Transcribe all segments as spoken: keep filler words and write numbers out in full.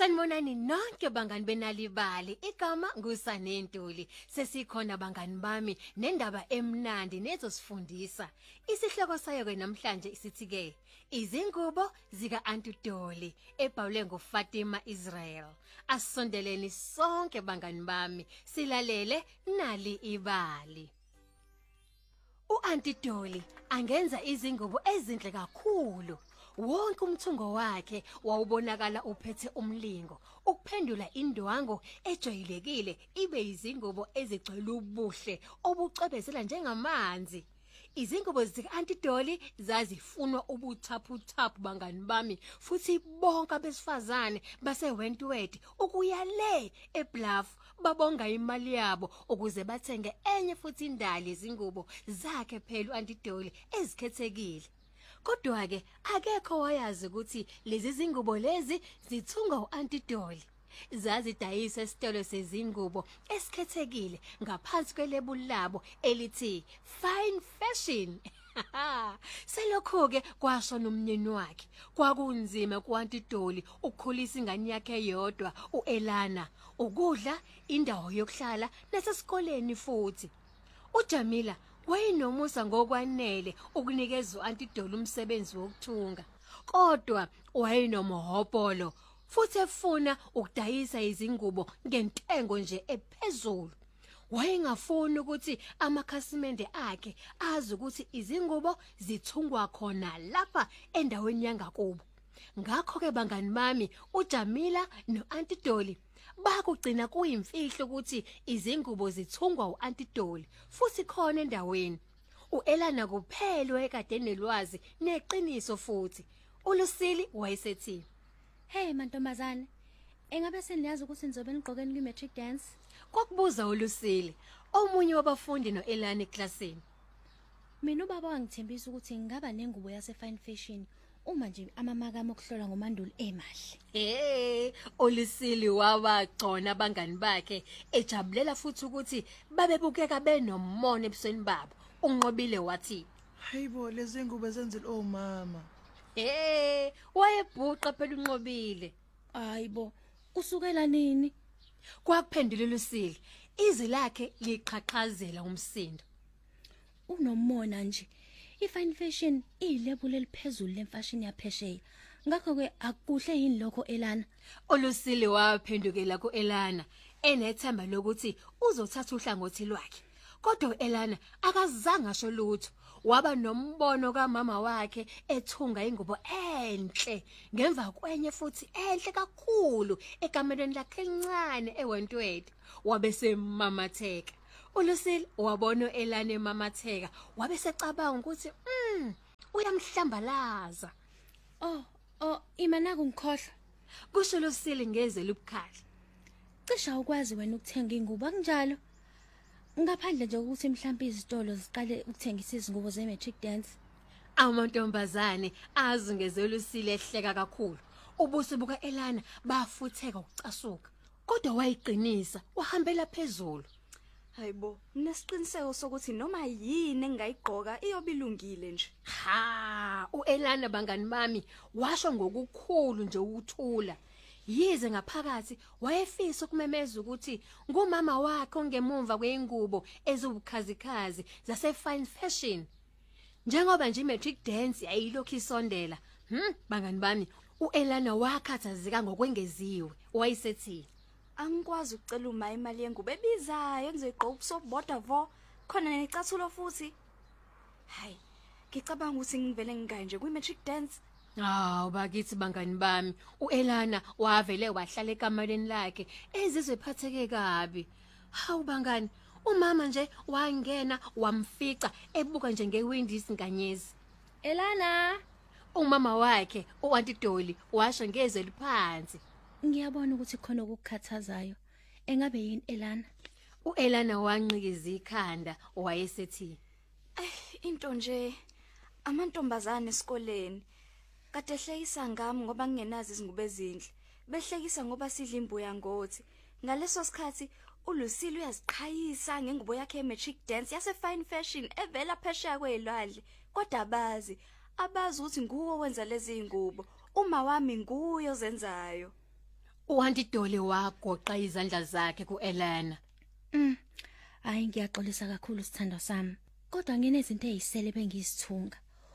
Sanibonani nonke bangani benalibali igama nguSanentuli sesikhona bangani bami nendaba emnandi nezosifundisa isihloko sayo ke namhlanje isithi ke izingubo zika Aunty Dolly ebhawule nguFatima Israel asondeleni sonke bangani bami silalele nali ibali. U-Aunty Dolly angenza izingubo ezinhle kakhulu. Wonke umthungo wakhe wawubonakala uphethe umlingo ukuphendula indwango ejwayelekile ibe izingubo ezigcwele ubuhle obucwebezela njengamanzi. Izingubo zika-Aunty Dolly zazifunwa ubuthaphu-thaphu bangani bami futhi bonke abesifazane base-Wentworth ukuya le eBluff babonga imali yabo ukuze bathenge enye futhi indali izingubo zakhe phela u-Aunty Dolly ezikhethekile. Kodwa ke akekho wayazi ukuthi lezi zingubo lezi zithungwa u-Aunty Dolly. Zazidayisa esitolo sezingubo esikhethekile ngaphansi kwelebuli labo elithi Fine Fashion. Selokho ke kwasho nomnyeni wakhe kwakunzima ku-Aunty Dolly ukukhulisa ingane yakhe yodwa uElana, ukudla, indawo yokuhlala nasesikoleni futhi. uJamila wayenomusa ngokwanele ukunikeza u-Aunty Dolly umsebenzi wokuthunga, kodwa wayenomohopolo futhi efuna ukudayisa izingubo ngentengo nje ephezulu. Wayengafuni ukuthi amakhasimende akhe azi ukuthi izingubo zithungwa khona lapha endaweni yangakubo. Ngakho ke bangani bami uJamila no-Aunty Dolly bakugcina kuyimfihlo ukuthi izingubo zithungwa u-Aunty Dolly futhi khona endaweni. uElana kuphela ekade nelwazi neqiniso futhi. uLusili wayesethi, "Hey mantombazane, engabe seniyazi ukuthi nizobe nigqokeni kwi-matric dance?" Kwakubuza uLusili, omunye wabafundi noElana eklasini. "Mina ubaba wangithembisa ukuthi ngingaba nengubo yase Fine Fashion uma nje amamakami okuhlola ngoMandulo emahle." Hey, uLusili wabagcona abangani bakhe ejabulela futhi ukuthi babebukeka benommono ebusweni babo. Unqobile wathi, "Hayibo lezi ngubo zenzile omama." "Hey, wayebhuqa phela unqobile." "Hayibo, usukela nini?" Kwakuphendula uLusili, izwi lakhe liqhaqhazela umsindo. "Unomona nje. iFine Fashion ilebula eliphezulu lemfashion yaphesheya. Ngakho ke akuhle yini lokho Elana?" uLusili waphendukela kuElana enethemba lokuthi uzothatha uhlangothi lwakhe. Kodwa uElana akazange asho lutho. Waba nombono kamama wakhe ethunga ingubo enhle ngemva kwenye futhi enhle kakhulu ekamelweni lakhe elincane eWentworth. Wabese mamatheka. uLusili wabona uElana emamatheka wabesecabanga ukuthi mm uyamhlambalaza. "Oh, oh, imanaku ngikhohlwa." Kusho uLusili ngezwi ubukhali. "Cisha ukwazi wena ukuthenga ingubo akunjalo? Ngaphandle nje ukuthi mhlawumbe izitolo ziqale ukuthengisa izingubo ze-matric dance." Amantombazane azungeze uLusili ehleka kakhulu. Ubuso bukaElana bafutheka ukucasuka. Kodwa wayiqinisa, wahambela phezulu. "Hayibo, nesiqiniseko sokuthi noma yini engayigqoka iyobilungile nje." Ha, uElana bangani bami washo ngokukhulu nje ukuthula. Yize ngaphakathi wayefisa ukumemeza ukuthi ngumama wakhe ongemumva kweingubo ezibukhazikhazi zase Fine Fashion. Njengoba nje imatric dance yayilokhu isondela, hm bangani bami, uElana wakhathazeka ngokwengeziwe. Wayesethi, "Angikwazi ukucela uma imali yengubo ebizayo engizoyiqoqa ubusobodwa vo khona necathulo futhi. Hayi, ngicabanga ukuthi ngivele ngingayi nje kwi-matric dance." "Hawu bakithi bangani bami, uElana wavele wahlala ekameleni lakhe ezizwe phatheke kabi. Hawu bangani, umama nje wangena wamfica ebuka nje ngewindi isinkanyezi. "Elana, Umama wakhe u-Aunty Dolly washo ngezwi eliphansi. ngiyabona ukuthi khona ukukhathazayo. Engabe yini Elana?" uElana wanqikiza ikhanda wayesethi, "Eh, into nje amantombazane esikoleni kade ehlekisa ngami ngoba ngingenazi izingubo ezinhle. Behlekisa ngoba sidla imbuya ngothi. Ngaleso sikhathi uLusili uyaziqhayisa ngengubo yakhe ye-matric dance yase Fine Fashion evela phesheya kwezilwandle. Kodwa abazi, abazi ukuthi nguwe wenza lezi zingubo. Uma wami nguye ozenzayo." uAunty Dolly wagoqa izandla zakhe kuElana. Mm. Hayi ngiyaxolisa kakhulu sithandwa sami. Kodwa nginezinto ezisele bengizithunga.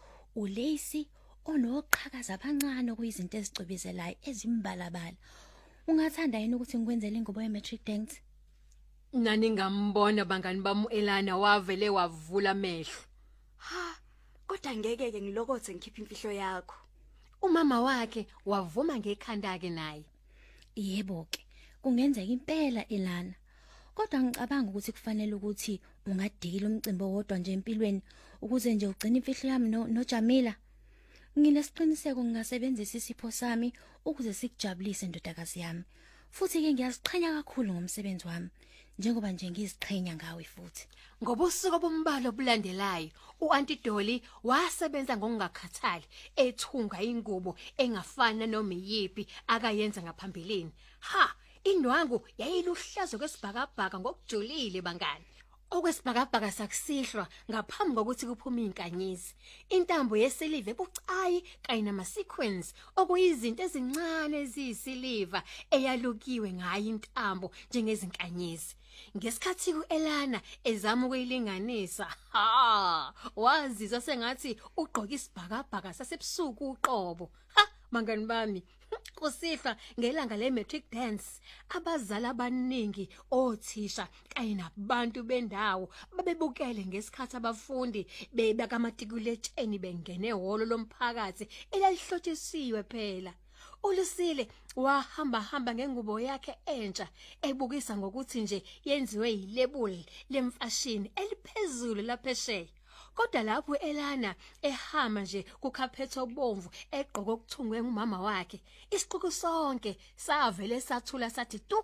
uLacey onoqhakaza abancane kuyizinto ezicwebezelayo ezimbalabala. Ungathanda yini ukuthi ngikwenzele ingubo ye-matric dance? Nani ngambona bangani bami uElana wavele wavula amehlo. Ha, kodwa ngeke ke ngilokothe ngikhipha imfihlo yakho. Umama wakhe wavuma ngekhanda ke naye. Yebo ke, kungenzeka impela Elana. Kodwa ngicabanga ukuthi kufanele ukuthi ungadikila umcimbi wodwa nje empilweni ukuze nje ugcine imfihlo yami no, no Jamila. Nginesiqiniseko ngingasebenzisa isipho sami ukuze sikujabulise ndodakazi yami. Futhi ke ngiyaziqhenya kakhulu ngomsebenzi wami njengoba nje ngiziqhenya ngawe futhi. Ngobusuku bombalo obulandelayo, uAunty Dolly wasebenza ngokungakhathali ethunga ingubo engafana noma yipi akayenza ngaphambilini. Ha, indwangu yayiluhlazo kwesibhakabhaka ngokujulile bangani. Okwesibhakabhaka sakusihlwa ngaphambi kokuthi kuphume inkanyezi. Intambo yesiliva ebucayi kanye nama sequins okuyizinto ezincane eziyisiliva eyalukiwe ngayo intambo njengezinkanyezi. Ngesikhathi kuElana ezama ukuyilinganisa, ha, wazizwa sengathi ugqoka isibhakabhaka sasebusuku uqobo. Ha, mangani bami, kusihla ngelanga le-matric dance, abazali abaningi, othisha kanye nabantu bendawo babebukele ngesikhathi abafundi bebeka amatikuletsheni bengene ehholo lomphakathi elalihlotshisiwe phela. uLusile wahamba hamba ngengubo yakhe entsha ebukisa ngokuthi nje yenziwe yilebuli lemfashini eliphezulu laphesheya. Kodwa lapho Elana ehamba nje kukhaphetho obomvu egqoka okuthungwe ngumama wakhe, isiquku sonke savele sathula sathi tu.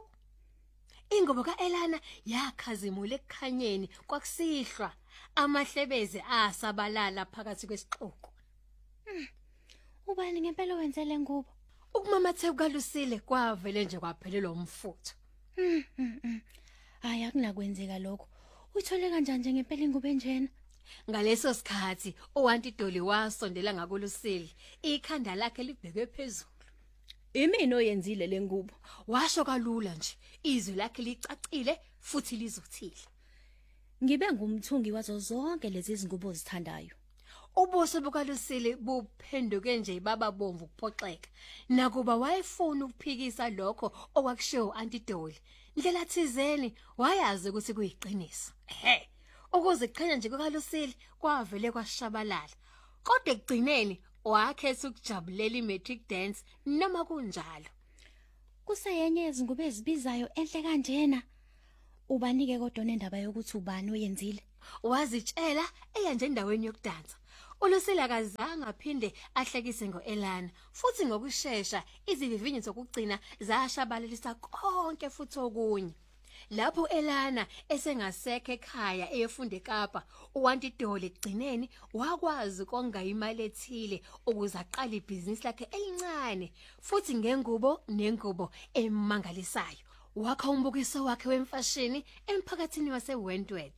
Ingubo kaElana yakhazimula ekukhanyeni kwakusihlwa, amahlebeze asabalala phakathi kwesixuku. Hmm. Ubani ngempela wenze le ngubo? Ukumamathe kukaLusile kwavele nje kwaphelelwa umfutho. Hmm. hmm. Hayi akunakwenzeka lokho. Uthole kanjani nje ngempela ingubo enjena? Ngaleso sikhathi uAunty Dolly wasondela ngakuLusile, ikhanda lakhe libheke phezulu. Imini oyenzile le ngubo. Washo kalula nje, izwi lakhe licacile futhi lizothile. Ngibe ngumthungi wazo zonke lezi zingubo ozithandayo. Ubuso bukaLusile buphenduke nje baba bomvu kuphoxeka. Nakuba wayefuna ukuphikisa lokho okwakushiwo uAunty Dolly, ndlela thizeni wayazi ukuthi kuyiqiniso. Ehe, ukuziqhenya nje kukaLusile kwavele kwashabalala. Kodwa ekugcineni wakhetha ukujabulela i-matric dance noma kunjalo. Kuseyenye izingubo ezibizayo enhle kanjena. Ubanike kodwa nendaba yokuthi ubani oyenzile. Wazitshela eya nje endaweni yokudansa. uLusile akazange aphinde ahlekise ngoElana, futhi ngokusheshsha izivivinyo zokugcina zashabalalisa konke futhi okunye. Lapho Elana esengasekho ekhaya eyefunda eKapa, uAunty Dolly egcineni wakwazi konga imali ethile ukuze aqale ibhizinisi lakhe elincane futhi ngengubo nengubo emangalisayo. Wakha umbukiso wakhe wemfashini emphakathini waseWentworth.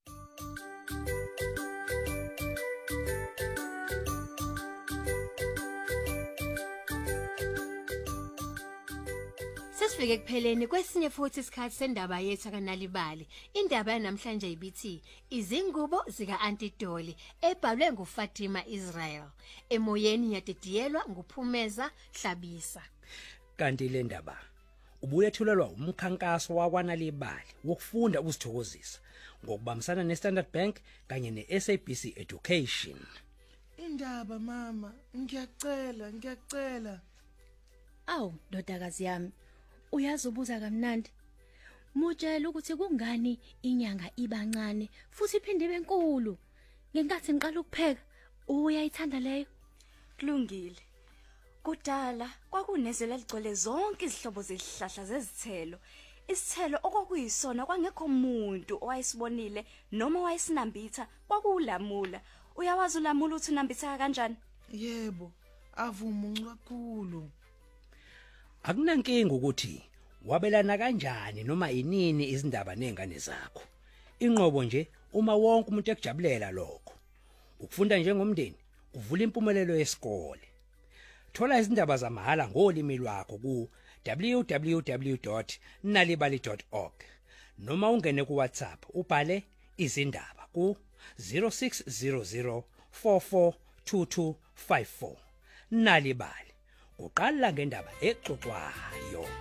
Sesifike kupheleni kwesinye futhi isikhathi sendaba yethu kaNalibali. Indaba yanamhlanje ibithi izingubo zika Aunty Dolly ebhalwe nguFatima Israel, emoyeni yadidiyelwa nguPhumeza Hlabisa. Kanti le ndaba ubuyethulelwa umkhankaso wakwaNalibali wokufunda ukuzithokozisa ngokubambisana neStandard Bank kanye neS A B C Education. Indaba mama, ngiyacela, ngiyacela. Awu, ndodakazi yami. Uyazobuza kamnandi. Mutshela ukuthi kungani inyanga ibancane futhi iphinde ibenkulu. Ngenkathi ngiqala ukupheka, uyayithanda leyo? Kulungile. Kudala kwakunezela ligcwele zonke izihlobo zezihlahla zezithelo. Isithelo okwakuyisona kwangekho umuntu owayesibonile noma wayesinambitha kwakulamula. Uyawazi ulamula uthi unambitha kanjani? Yebo, avumuncu kakhulu. Akunankinga ukuthi wabelana kanjani noma inini izindaba nezingane zakho. Inqobo nje uma wonke umuntu ekujabulela lokho. Ukufunda njengomndeni kuvula impumelelo yesikole. Thola izindaba zamahhala ngolimi lwakho ku w w w dot nalibali dot org noma ungene ku WhatsApp ubhale izindaba ku zero six zero zero four four two two five four. Nalibali uqala ngendaba exoxwayo.